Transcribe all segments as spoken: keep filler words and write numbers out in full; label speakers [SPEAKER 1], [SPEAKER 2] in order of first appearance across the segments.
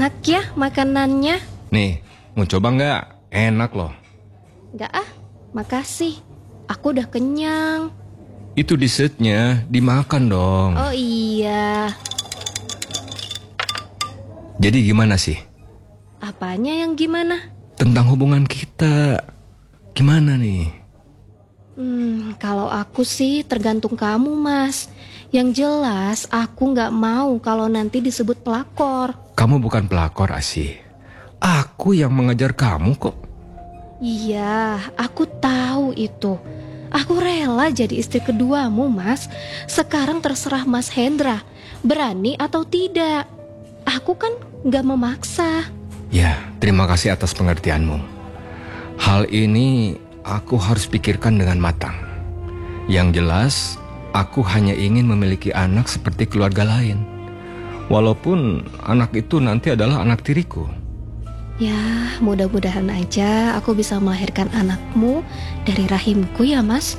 [SPEAKER 1] enak ya makanannya.
[SPEAKER 2] Nih, mau coba nggak? Enak loh.
[SPEAKER 1] Nggak ah, makasih. Aku udah kenyang.
[SPEAKER 2] Itu dessertnya, dimakan dong.
[SPEAKER 1] Oh iya.
[SPEAKER 2] Jadi gimana sih?
[SPEAKER 1] Apanya yang gimana?
[SPEAKER 2] Tentang hubungan kita. Gimana nih?
[SPEAKER 1] Hmm, kalau aku sih tergantung kamu, Mas. Yang jelas aku nggak mau kalau nanti disebut pelakor.
[SPEAKER 2] Kamu bukan pelakor, Asih. Aku yang mengejar kamu kok.
[SPEAKER 1] Iya, aku tahu itu. Aku rela jadi istri keduamu, Mas. Sekarang terserah Mas Hendra, berani atau tidak. Aku kan nggak memaksa.
[SPEAKER 2] Ya, terima kasih atas pengertianmu. Hal ini aku harus pikirkan dengan matang. Yang jelas, aku hanya ingin memiliki anak seperti keluarga lain. Walaupun anak itu nanti adalah anak tiriku.
[SPEAKER 1] Ya, mudah-mudahan aja aku bisa melahirkan anakmu dari rahimku ya, Mas.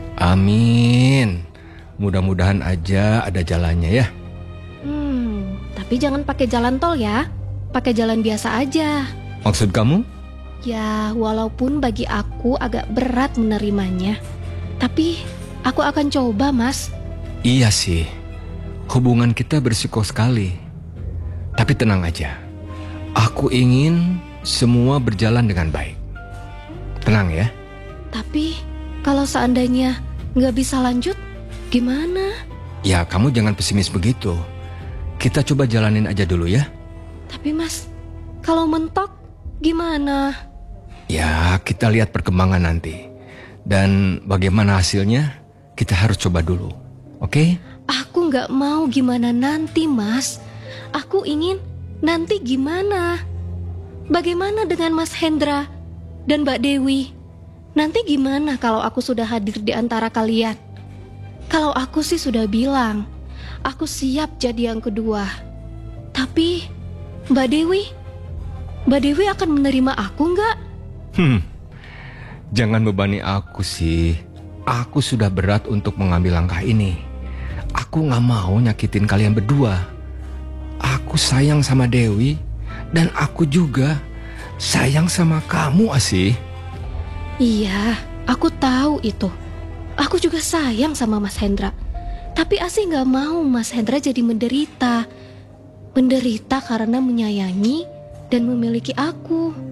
[SPEAKER 2] Amin. Mudah-mudahan aja ada jalannya ya.
[SPEAKER 1] Hmm, tapi jangan pakai jalan tol ya. Pakai jalan biasa aja.
[SPEAKER 2] Maksud kamu?
[SPEAKER 1] Ya, walaupun bagi aku agak berat menerimanya. Tapi aku akan coba, Mas.
[SPEAKER 2] Iya sih. Hubungan kita berisiko sekali. Tapi tenang aja. Aku ingin semua berjalan dengan baik. Tenang ya.
[SPEAKER 1] Tapi kalau seandainya nggak bisa lanjut, gimana?
[SPEAKER 2] Ya, kamu jangan pesimis begitu. Kita coba jalanin aja dulu ya.
[SPEAKER 1] Tapi Mas, kalau mentok gimana?
[SPEAKER 2] Ya, kita lihat perkembangan nanti. Dan bagaimana hasilnya, kita harus coba dulu. Oke?
[SPEAKER 1] Aku nggak mau gimana nanti, Mas. Aku ingin nanti gimana? Bagaimana dengan Mas Hendra dan Mbak Dewi? Nanti gimana kalau aku sudah hadir di antara kalian? Kalau aku sih sudah bilang, aku siap jadi yang kedua. Tapi Mbak Dewi, Mbak Dewi akan menerima aku nggak?
[SPEAKER 2] Hmm, jangan bebani aku sih. Aku sudah berat untuk mengambil langkah ini. Aku gak mau nyakitin kalian berdua. Aku sayang sama Dewi. Dan aku juga sayang sama kamu, Asih.
[SPEAKER 1] Iya, aku tahu itu. Aku juga sayang sama Mas Hendra. Tapi Asih gak mau Mas Hendra jadi menderita. Menderita karena menyayangi dan memiliki aku.